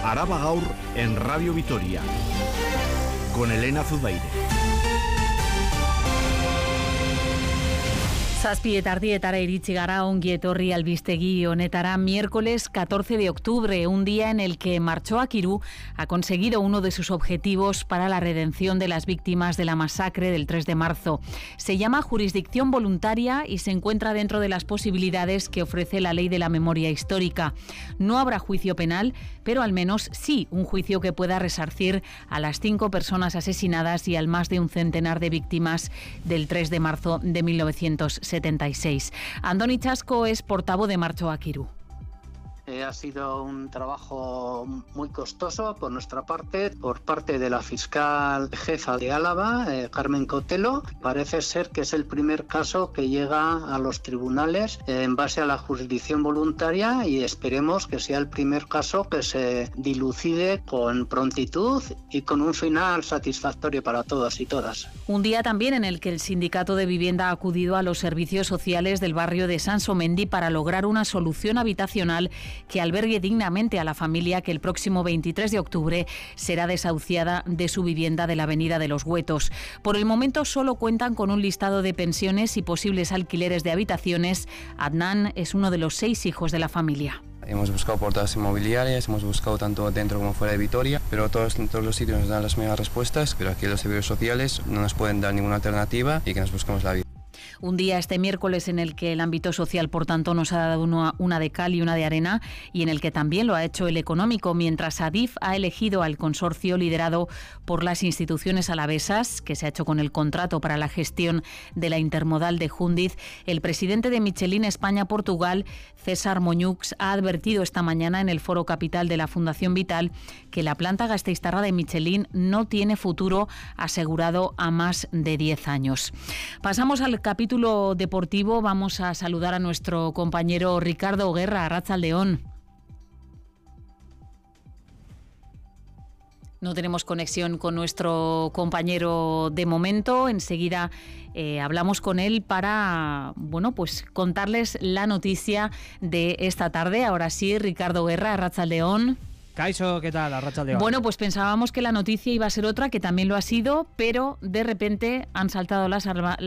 Araba Gaur en Radio Vitoria con Elena Zudaire. Zazpietardietara iritsi gara, ongi etorri albistegi honetara. Miércoles 14 de octubre, un día en el que Martxoak Hiru ha conseguido uno de sus objetivos para la redención de las víctimas de la masacre del 3 de marzo. Se llama jurisdicción voluntaria y se encuentra dentro de las posibilidades que ofrece la ley de la memoria histórica. No habrá juicio penal, pero al menos sí un juicio que pueda resarcir a las 5 personas asesinadas y al más de un centenar de víctimas del 3 de marzo de 1976. Andoni Chasco es portavoz de Martxoak Hiru. Ha sido un trabajo muy costoso por nuestra parte, por parte de la fiscal jefa de Álava, Carmen Cotelo. Parece ser que es el primer caso que llega a los tribunales en base a la jurisdicción voluntaria y esperemos que sea el primer caso que se dilucide con prontitud y con un final satisfactorio para todos y todas. Un día también en el que el Sindicato de Vivienda ha acudido a los servicios sociales del barrio de Sansomendi para lograr una solución habitacional que albergue dignamente a la familia que el próximo 23 de octubre será desahuciada de su vivienda de la Avenida de los Huetos. Por el momento solo cuentan con un listado de pensiones y posibles alquileres de habitaciones. Adnan es uno de los 6 hijos de la familia. Hemos buscado portadas inmobiliarias, hemos buscado tanto dentro como fuera de Vitoria, pero todos los sitios nos dan las mismas respuestas, pero aquí los servicios sociales no nos pueden dar ninguna alternativa y que nos busquemos la vida. Un día este miércoles en el que el ámbito social, por tanto, nos ha dado una de cal y una de arena y en el que también lo ha hecho el económico, mientras Adif ha elegido al consorcio liderado por las instituciones alavesas, que se ha hecho con el contrato para la gestión de la intermodal de Jundiz. El presidente de Michelin España-Portugal, César Moñux, ha advertido esta mañana en el Foro Capital de la Fundación Vital que la planta gasteiztarra de Michelin no tiene futuro asegurado a más de 10 años. Pasamos al capítulo deportivo. Vamos a saludar a nuestro compañero Ricardo Guerra. Arratsaldeon. No tenemos conexión con nuestro compañero de momento. Enseguida hablamos con él para, pues contarles la noticia de esta tarde. Ahora sí, Ricardo Guerra, Arratsaldeon. Kaixo, ¿qué tal? Arratsaldeon. Bueno, pues pensábamos que la noticia iba a ser otra, que también lo ha sido, pero de repente han saltado las